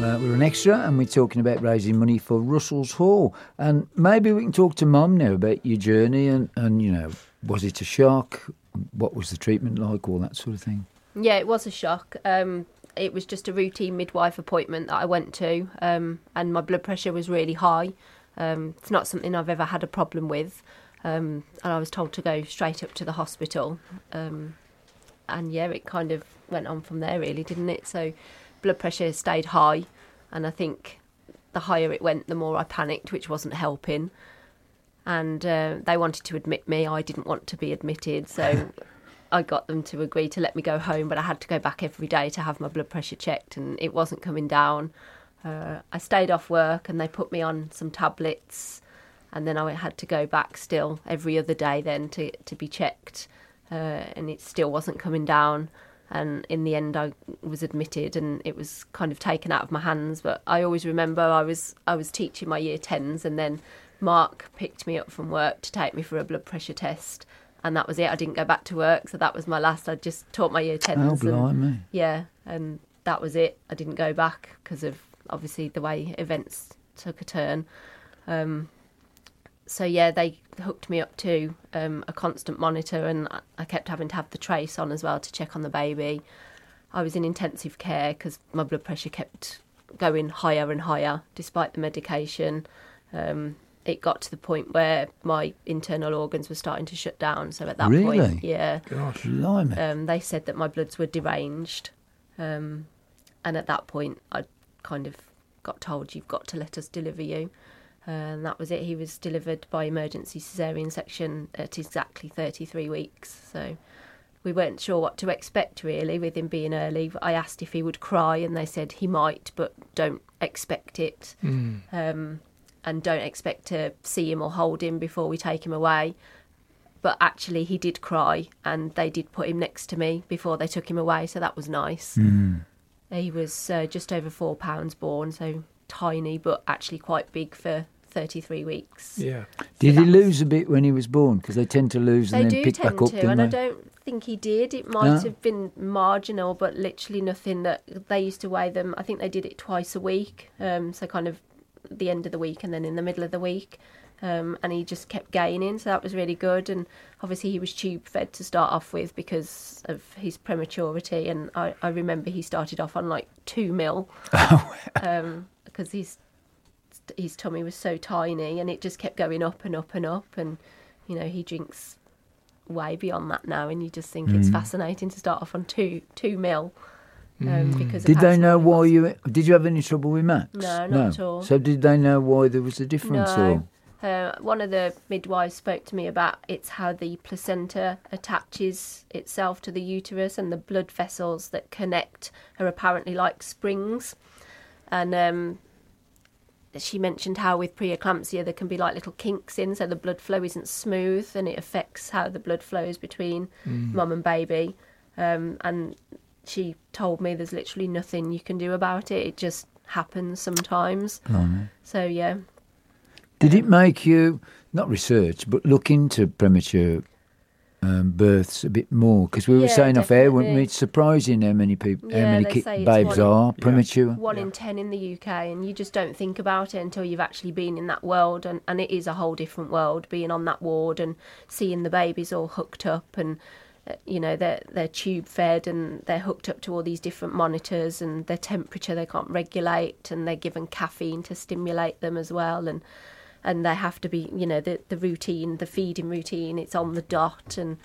We're an extra and we're talking about raising money for Russell's Hall. And maybe we can talk to Mum now about your journey and, you know, was it a shock? What was the treatment like? All that sort of thing. Yeah, it was a shock. It was just a routine midwife appointment that I went to, and my blood pressure was really high. It's not something I've ever had a problem with. And I was told to go straight up to the hospital. And yeah, it kind of went on from there really, didn't it? So blood pressure stayed high, and I think the higher it went, the more I panicked, which wasn't helping. And they wanted to admit me. I didn't want to be admitted, so I got them to agree to let me go home, but I had to go back every day to have my blood pressure checked, and it wasn't coming down. I stayed off work, and they put me on some tablets, and then I had to go back still every other day then to be checked, and it still wasn't coming down. And in the end, I was admitted, and it was kind of taken out of my hands. But I always remember I was teaching my year 10s, and then Mark picked me up from work to take me for a blood pressure test, and that was it. I didn't go back to work, so that was my last. I just taught my year 10s. Oh, blimey. Yeah, and that was it. I didn't go back because of, obviously, the way events took a turn. So, yeah, they hooked me up to a constant monitor, and I kept having to have the trace on as well to check on the baby. I was in intensive care because my blood pressure kept going higher and higher despite the medication. It got to the point where my internal organs were starting to shut down. So at that point, yeah. Gosh, blimey. They said that my bloods were deranged. And at that point, I kind of got told, you've got to let us deliver you. And that was it. He was delivered by emergency caesarean section at exactly 33 weeks. So we weren't sure what to expect, really, with him being early. I asked if he would cry, and they said he might, but don't expect it. And don't expect to see him or hold him before we take him away. But actually, he did cry, and they did put him next to me before they took him away, so that was nice. He was just over 4 pounds born, so tiny, but actually quite big for 33 weeks. Yeah. Did he lose a bit when he was born? Because they tend to lose and then pick back up, and I don't think he did. It might have been marginal, but literally nothing. That they used to weigh them. I think they did it twice a week, so kind of the end of the week and then in the middle of the week. And he just kept gaining, so that was really good. And obviously he was tube fed to start off with because of his prematurity, and I remember he started off on like 2 mil because his tummy was so tiny, and it just kept going up and up and up. And you know, he drinks way beyond that now, and you just think it's fascinating to start off on 2 mil. Because did they know why did you have any trouble with Max? No, not at all. So did they know why there was a difference? No. One of the midwives spoke to me about it's how the placenta attaches itself to the uterus, and the blood vessels that connect are apparently like springs. And she mentioned how with preeclampsia there can be like little kinks in, so the blood flow isn't smooth, and it affects how the blood flows between mum and baby. And she told me there's literally nothing you can do about it. It just happens sometimes. So, yeah. Did it make you, not research, but look into premature births a bit more? Because we were saying off air, weren't we? It's surprising how many people, babes are premature. 1 in 10 in the UK, and you just don't think about it until you've actually been in that world. And it is a whole different world, being on that ward and seeing the babies all hooked up, and you know, they're tube fed, and they're hooked up to all these different monitors, and their temperature they can't regulate, and they're given caffeine to stimulate them as well, and they have to be, you know, the routine, the feeding routine, it's on the dot. And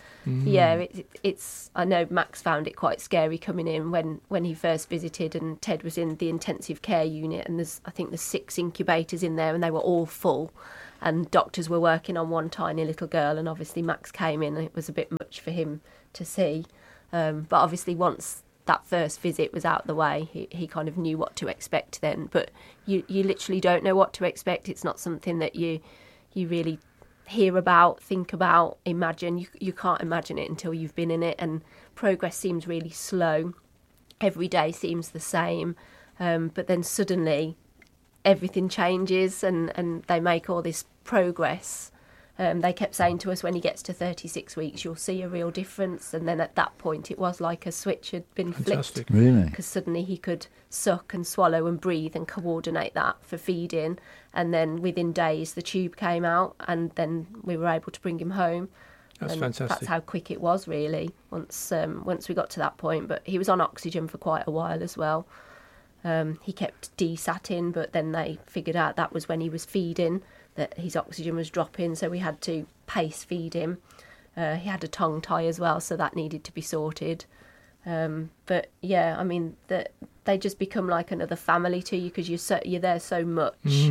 it's I know Max found it quite scary coming in when he first visited, and Ted was in the intensive care unit, and I think there's 6 incubators in there, and they were all full, and doctors were working on one tiny little girl, and obviously Max came in and it was a bit much for him to see. But obviously once that first visit was out the way, he kind of knew what to expect then. But you literally don't know what to expect. It's not something that you really hear about, think about, imagine. You can't imagine it until you've been in it, and progress seems really slow. Every day seems the same. But then suddenly everything changes, and they make all this progress They kept saying to us, when he gets to 36 weeks, you'll see a real difference. And then at that point, it was like a switch had been Fantastic. flipped. Really? Because suddenly he could suck and swallow and breathe and coordinate that for feeding. And then within days, the tube came out, and then we were able to bring him home. That's and fantastic. That's how quick it was, really, once we got to that point. But he was on oxygen for quite a while as well. He kept desatting, but then they figured out that was when he was feeding, that his oxygen was dropping, so we had to pace feed him. He had a tongue tie as well, so that needed to be sorted. But yeah, I mean, they just become like another family to you because you're there so much.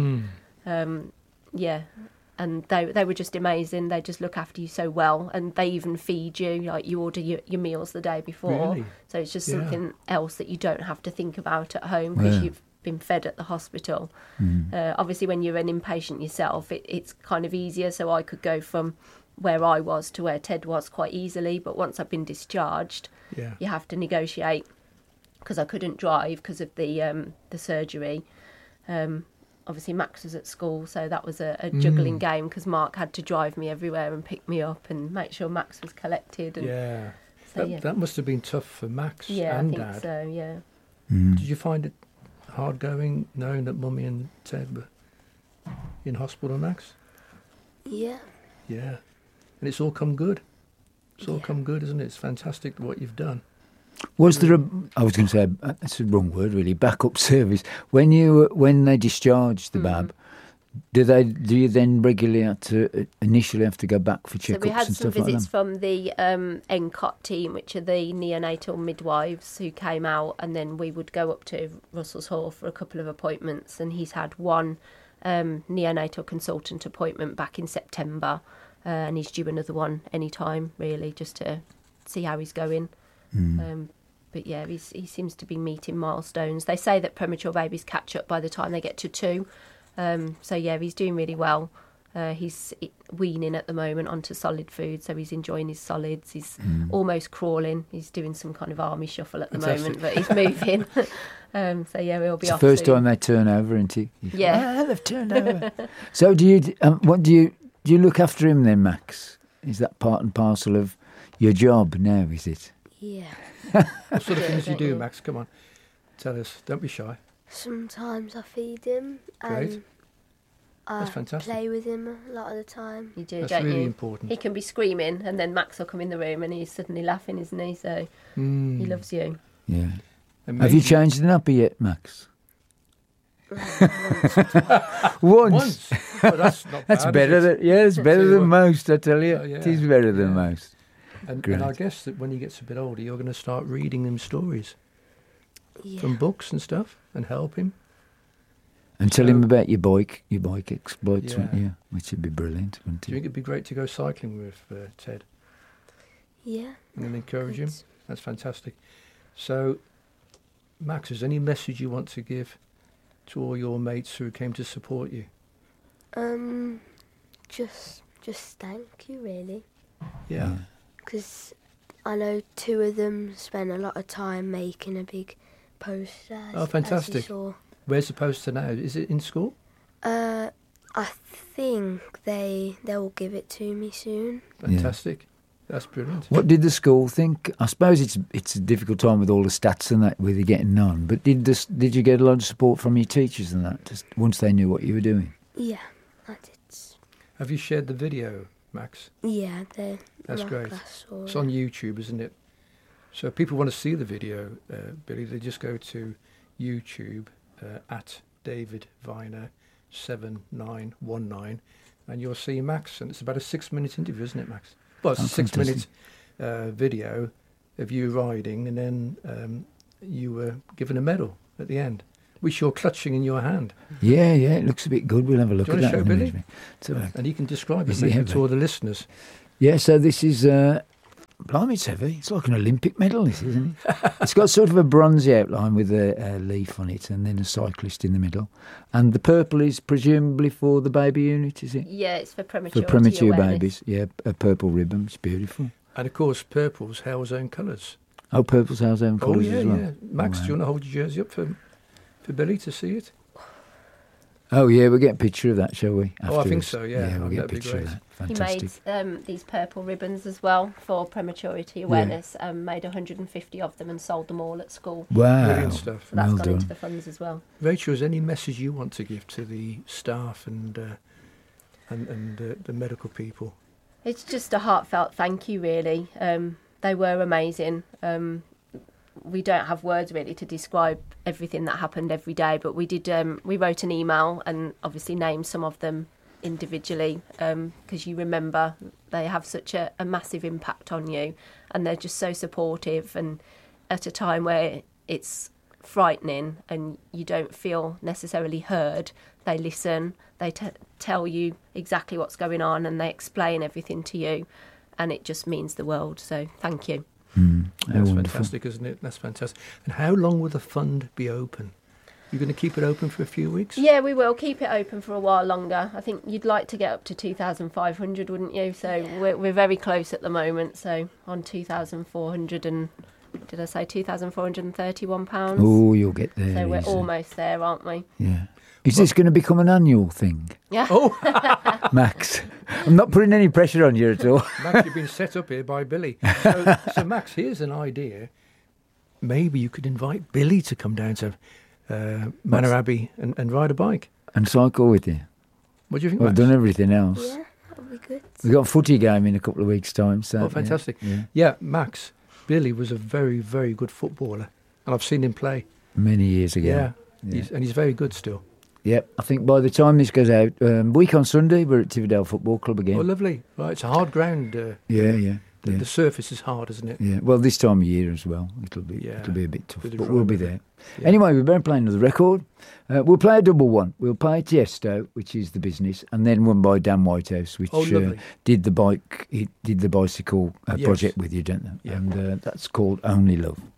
Yeah, and they were just amazing. They just look after you so well, and they even feed you. Like, you order your meals the day before, Really? So it's just something else that you don't have to think about at home because Yeah. you've been fed at the hospital. Obviously, when you're an inpatient yourself, it's kind of easier. So I could go from where I was to where Ted was quite easily. But once I've been discharged, you have to negotiate, because I couldn't drive because of the surgery. Obviously, Max was at school, so that was a juggling game, because Mark had to drive me everywhere and pick me up and make sure Max was collected. And That must have been tough for Max yeah, and I think Dad. so, yeah. Did you find it hard going, knowing that Mummy and Ted were in hospital, Max? Yeah. Yeah. And it's all come good. It's all come good, isn't it? It's fantastic what you've done. Was there I was going to say, that's the wrong word really, backup service. When they discharged the Bab, do you then regularly initially have to go back for checkups So we had and some stuff like visits that? from the NCOT team, which are the neonatal midwives who came out, and then we would go up to Russell's Hall for a couple of appointments, and he's had one neonatal consultant appointment back in September, and he's due another one anytime, really, just to see how he's going. But yeah, he seems to be meeting milestones. They say that premature babies catch up by the time they get to 2. So yeah, he's doing really well. He's weaning at the moment onto solid food, so he's enjoying his solids. He's almost crawling. He's doing some kind of army shuffle at the moment, but he's moving. So yeah, we'll be It's off the first soon. time they turn over, isn't it? Yeah. They've turned over. So do you look after him then, Max? Is that part and parcel of your job now, is it? Yeah. What sort of things do you do, Max? Come on. Tell us. Don't be shy. Sometimes I feed him Great. and That's I fantastic. play with him a lot of the time. You do, That's don't really you? important. He can be screaming, and then Max will come in the room, and he's suddenly laughing, isn't he? So he loves you. Yeah. Amazing. Have you changed the nappy yet, Max? Once. Well, that's not That's bad, better is it? than it's better Tell you than what. most, I tell you. Oh, yeah. It is better than Yeah. most. And Great. I guess that when he gets a bit older, you're going to start reading him stories Yeah. from books and stuff and help him. And tell him about your bike exploits, Yeah. wouldn't you? Which would be brilliant, wouldn't Do you it? think it'd be great to go cycling with Ted Yeah. and encourage him? It's- That's fantastic. So, Max, is there any message you want to give to all your mates who came to support you? Just thank you, really. Yeah. Because I know 2 of them spent a lot of time making a big poster. Oh, fantastic. As you saw. Where's the poster now? Is it in school? I think they'll give it to me soon. Fantastic. That's brilliant. What did the school think? I suppose it's a difficult time with all the stats and that, with you getting on. But did you get a lot of support from your teachers and that, just once they knew what you were doing? Yeah, I did. Have you shared the video, Max? Yeah, That's my great. class saw It's it. on YouTube, isn't it? So if people want to see the video, Billy, they just go to YouTube at David Viner 7919, and you'll see Max. And it's about a 6-minute interview, isn't it, Max? Well, it's Oh, a 6-minute fantastic. video of you riding, and then you were given a medal at the end, which you're clutching in your hand. Yeah, it looks a bit good. We'll have a look Do you at want that. to show in a Billy? minute. Let's have a look. And you can describe it Is it maybe heavy? to all the listeners. Yeah, so this is, blimey, it's heavy. It's like an Olympic medal, this, isn't it? It's got sort of a bronzy outline with a leaf on it and then a cyclist in the middle. And the purple is presumably for the baby unit, is it? Yeah, it's for premature For premature awareness. babies, yeah, a purple ribbon. It's beautiful. And of course, purple's Hell's own colours. Oh, purple's our own Oh colours yeah, as well. yeah. Max, Wow. do you want to hold your jersey up for Billy to see it? Oh, yeah, we'll get a picture of that, shall we? Oh, I think so, yeah. Yeah, we'll get a That'd be picture of great. that. Fantastic. He made these purple ribbons as well for prematurity awareness. Made 150 of them and sold them all at school. Wow. Brilliant stuff. So that's Well gone done. into the funds as well. Rachel, is there any message you want to give to the staff and the medical people? It's just a heartfelt thank you, really. They were amazing. We don't have words really to describe everything that happened every day, but we did. We wrote an email and obviously named some of them individually because you remember they have such a massive impact on you, and they're just so supportive. And at a time where it's frightening and you don't feel necessarily heard, they listen. They tell you exactly what's going on and they explain everything to you, and it just means the world. So thank you. That's fantastic, isn't it? That's fantastic. And how long will the fund be open? You're going to keep it open for a few weeks? Yeah, we will keep it open for a while longer. I think you'd like to get up to 2,500, wouldn't you? So we're very close at the moment. So on 2,400 and did I say £2,431? Oh, you'll get there. So we're easy. almost there, aren't we? Yeah. Is this going to become an annual thing, Yeah. Oh, Max? I'm not putting any pressure on you at all. Max, you've been set up here by Billy. So Max, here's an idea. Maybe you could invite Billy to come down to Manor Abbey and ride a bike. And cycle with you. What do you think, Well, I've Max? done everything else. Yeah, that'll be good. We've got a footy game in a couple of weeks' time. So, Oh, fantastic. Yeah. Yeah, Max, Billy was a very, very good footballer. And I've seen him play. Many years ago. Yeah. He's very good still. Yep. I think by the time this goes out, week on Sunday, we're at Tividale Football Club again. Oh, lovely. Right, it's a hard ground. Yeah. The surface is hard, isn't it? Yeah, well, this time of year as well, it'll be a bit tough, Bit of but we'll be drama. there. Yeah. Anyway, we're going to play another record. We'll play a double one. We'll play Tiesto, which is The Business, and then one by Dan Whitehouse, which lovely. did the bicycle Yes. project with you, don't they? Yeah. And that's called Only Love.